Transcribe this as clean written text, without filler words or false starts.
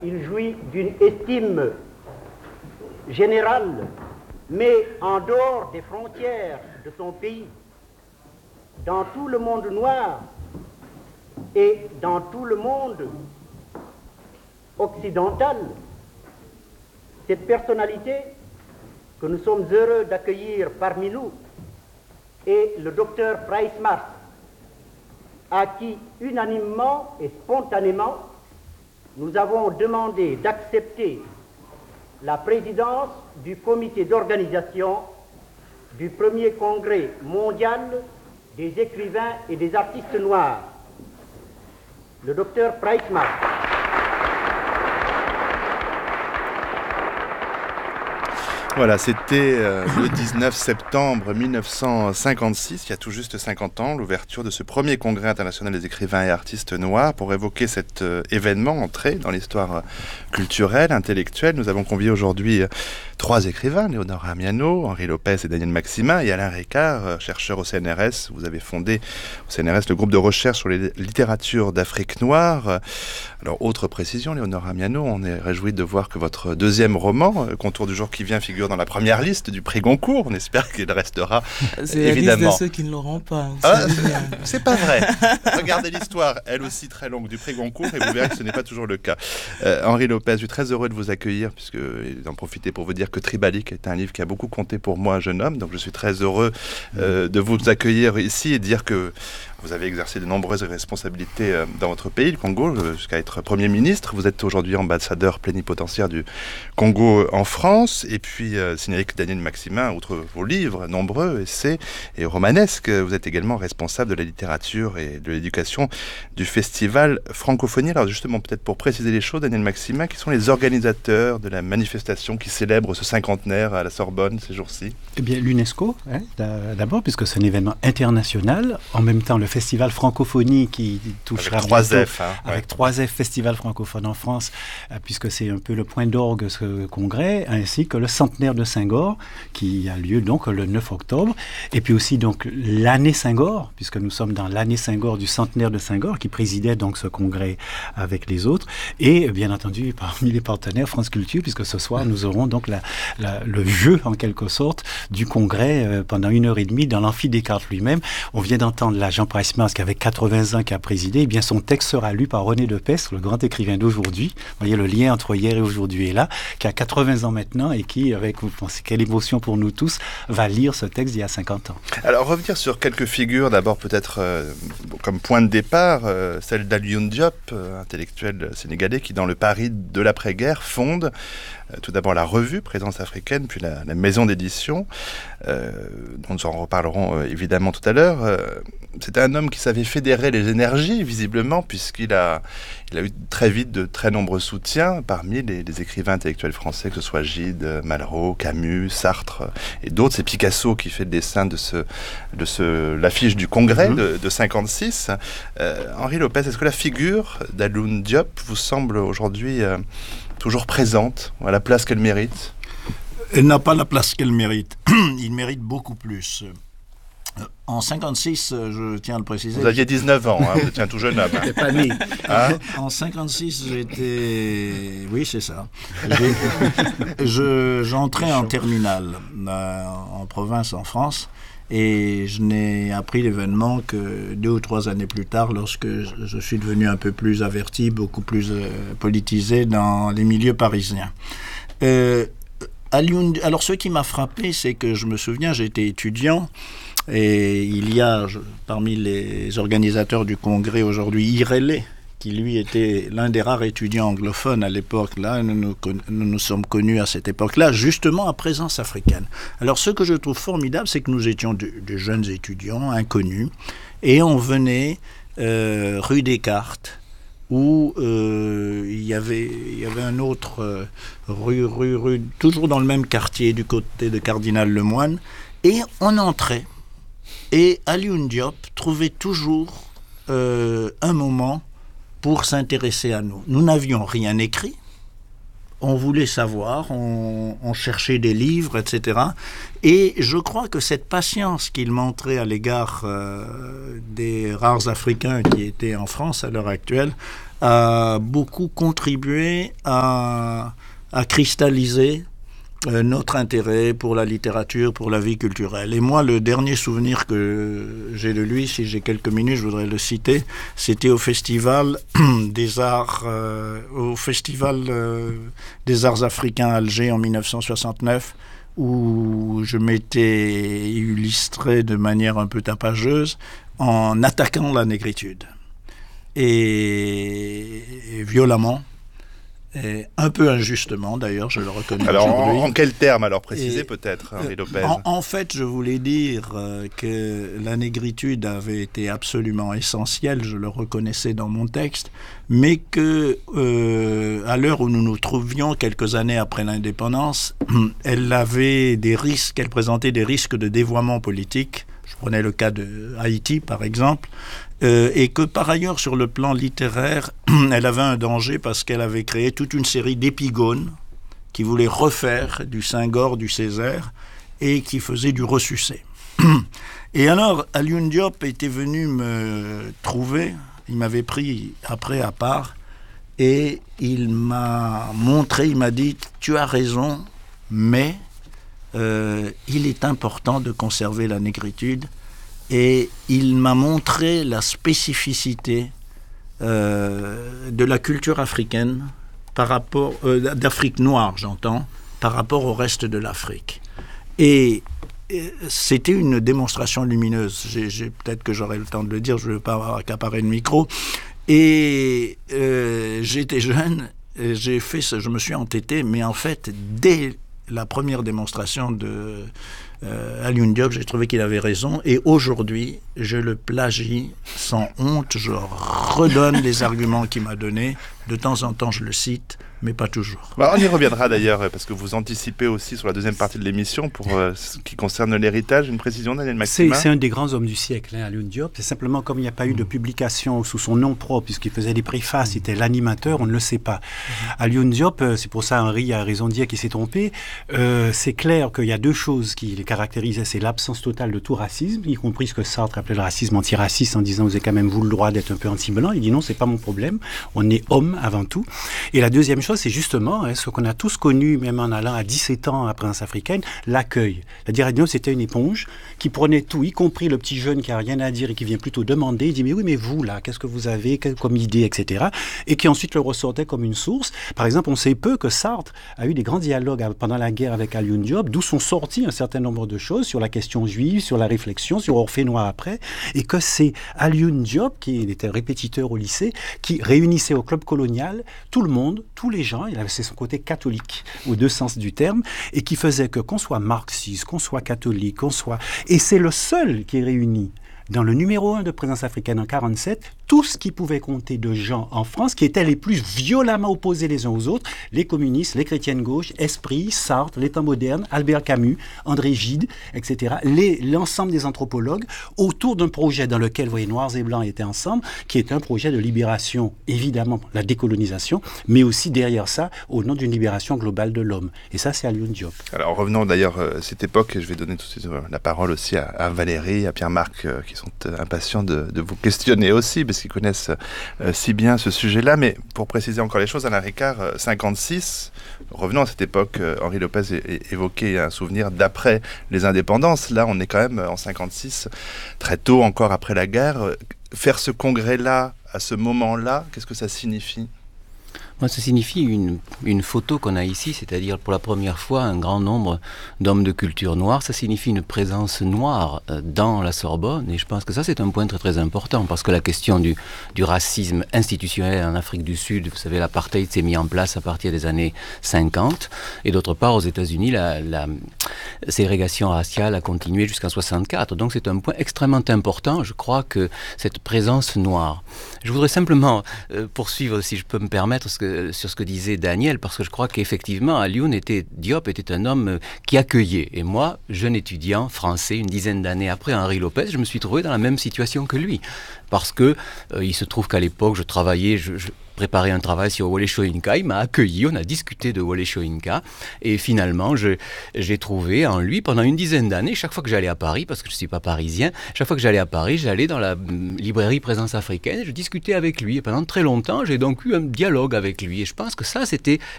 Il jouit d'une estime générale, mais en dehors des frontières de son pays, dans tout le monde noir et dans tout le monde occidental. Cette personnalité que nous sommes heureux d'accueillir parmi nous est le docteur Price-Mars, à qui unanimement et spontanément nous avons demandé d'accepter la présidence du comité d'organisation du premier congrès mondial des écrivains et des artistes noirs. Le docteur Price-Mars. Voilà, c'était le 19 septembre 1956, il y a tout juste 50 ans, l'ouverture de ce premier congrès international des écrivains et artistes noirs. Pour évoquer cet événement entré dans l'histoire culturelle, intellectuelle, nous avons convié aujourd'hui 3 écrivains, Léonore Amiano, Henri Lopez et Daniel Maximin, et Alain Ricard, chercheur au CNRS. Vous avez fondé au CNRS le groupe de recherche sur les littératures d'Afrique noire. Alors, autre précision, Léonore Amiano, on est réjoui de voir que votre deuxième roman, Contour du jour qui vient, figure dans la première liste du prix Goncourt. On espère qu'il restera, c'est évidemment. La liste de ceux qui ne l'auront pas. C'est pas vrai. Regardez l'histoire, elle aussi très longue, du prix Goncourt, et vous verrez que ce n'est pas toujours le cas. Henri Lopez, je suis très heureux de vous accueillir, puisque d'en profiter pour vous dire que Tribalique est un livre qui a beaucoup compté pour moi, jeune homme. Donc je suis très heureux de vous accueillir ici et dire que vous avez exercé de nombreuses responsabilités dans votre pays, le Congo, jusqu'à être Premier ministre. Vous êtes aujourd'hui ambassadeur plénipotentiaire du Congo en France. Et puis, signaler que Daniel Maximin, outre vos livres, nombreux, essais et romanesques, vous êtes également responsable de la littérature et de l'éducation du Festival Francophonie. Alors justement, peut-être pour préciser les choses, Daniel Maximin, qui sont les organisateurs de la manifestation qui célèbre ce cinquantenaire à la Sorbonne ces jours-ci? Eh bien, l'UNESCO, d'abord, puisque c'est un événement international. En même temps, le Festival Francophonie qui touchera avec 3 bientôt, F, avec 3 F Festival francophone en France, puisque c'est un peu le point d'orgue ce congrès, ainsi que le centenaire de Senghor qui a lieu donc le 9 octobre, et puis aussi donc l'année Senghor, puisque nous sommes dans l'année Senghor du centenaire de Senghor qui présidait donc ce congrès avec les autres, et bien entendu parmi les partenaires France Culture, puisque ce soir nous aurons donc le jeu en quelque sorte du congrès pendant 1h30 dans l'amphi Descartes lui-même. On vient d'entendre là Jean Price-Mars qui avait 80 ans qui a présidé. Eh bien son texte sera lu par René Depestre, le grand écrivain d'aujourd'hui. Vous voyez le lien entre hier et aujourd'hui est là, qui a 80 ans maintenant et qui, avec, vous pensez quelle émotion pour nous tous, va lire ce texte d'il y a 50 ans. Alors revenir sur quelques figures, d'abord peut-être comme point de départ, celle d'Alioune Diop, intellectuel sénégalais qui dans le Paris de l'après-guerre fonde tout d'abord la revue Présence africaine, puis la maison d'édition, dont nous en reparlerons évidemment tout à l'heure. C'était un homme qui savait fédérer les énergies, visiblement, puisqu'il a eu très vite de très nombreux soutiens parmi les écrivains intellectuels français, que ce soit Gide, Malraux, Camus, Sartre et d'autres. C'est Picasso qui fait le dessin de l'affiche du congrès de 56. Henri Lopez, est-ce que la figure d'Alioune Diop vous semble aujourd'hui toujours présente, à la place qu'elle mérite? Elle n'a pas la place qu'elle mérite. Il mérite beaucoup plus. En 56, je tiens à le préciser... Vous aviez 19 ans, vous étiez un tout jeune homme. C'est pas né. En 56, j'étais... Oui, c'est ça. J'entrais en terminale en province, en France, et je n'ai appris l'événement que 2 ou 3 années plus tard, lorsque je suis devenu un peu plus averti, beaucoup plus politisé dans les milieux parisiens. Alors, ce qui m'a frappé, c'est que je me souviens, j'étais étudiant, et il y a, parmi les organisateurs du congrès aujourd'hui, Irélé, qui lui était l'un des rares étudiants anglophones à l'époque. Là, nous sommes connus à cette époque-là, justement à Présence africaine. Alors, ce que je trouve formidable, c'est que nous étions de jeunes étudiants, inconnus, et on venait rue Descartes, où il y avait un autre rue, toujours dans le même quartier, du côté de Cardinal Lemoine, et on entrait. Et Alioune Diop trouvait toujours un moment pour s'intéresser à nous. Nous n'avions rien écrit, on voulait savoir, on cherchait des livres, etc. Et je crois que cette patience qu'il montrait à l'égard des rares Africains qui étaient en France à l'heure actuelle a beaucoup contribué à cristalliser notre intérêt pour la littérature, pour la vie culturelle. Et moi, le dernier souvenir que j'ai de lui, si j'ai quelques minutes, je voudrais le citer, c'était au Festival des Arts, des Arts africains à Alger en 1969, où je m'étais illustré de manière un peu tapageuse en attaquant la négritude. Et violemment, et un peu injustement d'ailleurs, je le reconnais alors, aujourd'hui. en quels termes alors précisez peut-être, Henri Lopez? En fait, je voulais dire que la négritude avait été absolument essentielle, je le reconnaissais dans mon texte, mais que à l'heure où nous nous trouvions, quelques années après l'indépendance, elle avait des risques, elle présentait des risques de dévoiement politique. Je prenais le cas de Haïti, par exemple, et que par ailleurs, sur le plan littéraire, elle avait un danger parce qu'elle avait créé toute une série d'épigones qui voulaient refaire du Senghor, du Césaire, et qui faisaient du ressucé. Et alors, Alioune Diop était venu me trouver, il m'avait pris après à part, et il m'a montré, il m'a dit « Tu as raison, mais il est important de conserver la négritude ». Et il m'a montré la spécificité de la culture africaine par rapport d'Afrique noire, j'entends, par rapport au reste de l'Afrique. Et c'était une démonstration lumineuse. Peut-être que j'aurai le temps de le dire, je ne veux pas accaparer le micro. Et j'étais jeune, je me suis entêté, mais en fait, dès la première démonstration de Alioune Diop, j'ai trouvé qu'il avait raison, et aujourd'hui, je le plagie sans honte, je redonne les arguments qu'il m'a donnés, de temps en temps je le cite, mais pas toujours. On y reviendra d'ailleurs, parce que vous anticipez aussi sur la deuxième partie de l'émission, pour ce qui concerne l'héritage, une précision, Daniel Maximin. C'est un des grands hommes du siècle, Alioune Diop. C'est simplement comme il n'y a pas eu de publication sous son nom propre, puisqu'il faisait des préfaces, il était l'animateur, on ne le sait pas. Alioune Diop, c'est pour ça Henri a raison de dire qu'il s'est trompé, c'est clair qu'il y a deux choses qui les caractérisaient, c'est l'absence totale de tout racisme, y compris ce que Sartre appelait le racisme antiraciste, en disant vous avez quand même vous le droit d'être un peu anti-blanc. Il dit non, c'est pas mon problème, on est homme avant tout. Et la deuxième chose, c'est justement ce qu'on a tous connu, même en allant à 17 ans à Prince africaine, l'accueil. C'est-à-dire, Alioune, c'était une éponge qui prenait tout, y compris le petit jeune qui n'a rien à dire et qui vient plutôt demander. Il dit, mais oui, mais vous, là, qu'est-ce que vous avez comme idée, etc. Et qui ensuite le ressortait comme une source. Par exemple, on sait peu que Sartre a eu des grands dialogues pendant la guerre avec Alioune Diop, d'où sont sortis un certain nombre de choses sur la question juive, sur la réflexion, sur Orphée Noir après, et que c'est Alioune Diop, qui était répétiteur au lycée, qui réunissait au club colonial tout le monde, tous les gens, il avait son côté catholique, aux deux sens du terme, et qui faisait que qu'on soit marxiste, qu'on soit catholique, qu'on soit... Et c'est le seul qui réunit dans le numéro 1 de Présence africaine en 1947, tout ce qui pouvait compter de gens en France qui étaient les plus violemment opposés les uns aux autres, les communistes, les chrétiens de gauche, Esprit, Sartre, les temps modernes, Albert Camus, André Gide, etc. L'ensemble des anthropologues autour d'un projet dans lequel, vous voyez, Noirs et Blancs étaient ensemble, qui est un projet de libération, évidemment, la décolonisation, mais aussi derrière ça, au nom d'une libération globale de l'homme. Et ça, c'est Alioune Diop. Alors, revenons d'ailleurs à cette époque, et je vais donner tout de suite la parole aussi à Valérie, à Pierre-Marc, qui sont impatients de vous questionner aussi, parce qu'ils connaissent si bien ce sujet-là. Mais pour préciser encore les choses, Alain Ricard, 56, revenons à cette époque, Henri Lopez évoquait un souvenir d'après les indépendances. Là, on est quand même en 56, très tôt encore après la guerre. Faire ce congrès-là, à ce moment-là, qu'est-ce que ça signifie ? Moi, ça signifie une photo qu'on a ici, c'est-à-dire pour la première fois un grand nombre d'hommes de culture noire. Ça signifie une présence noire dans la Sorbonne, et je pense que ça c'est un point très très important, parce que la question du racisme institutionnel en Afrique du Sud, vous savez, l'apartheid s'est mis en place à partir des années 50, et d'autre part aux États-Unis la ségrégation raciale a continué jusqu'en 64. Donc c'est un point extrêmement important, je crois, que cette présence noire. Je voudrais simplement poursuivre, si je peux me permettre, sur ce que disait Daniel, parce que je crois qu'effectivement, Alioune Diop était un homme qui accueillait. Et moi, jeune étudiant français, une dizaine d'années après Henri Lopez, je me suis trouvé dans la même situation que lui. Parce que il se trouve qu'à l'époque, je travaillais préparer un travail sur Wole Soyinka. Il m'a accueilli, on a discuté de Wole Soyinka, et finalement j'ai trouvé en lui, pendant une dizaine d'années, chaque fois que j'allais à Paris, parce que je ne suis pas parisien, chaque fois que j'allais à Paris, j'allais dans la librairie Présence africaine, et je discutais avec lui, et pendant très longtemps, j'ai donc eu un dialogue avec lui, et je pense que ça, c'était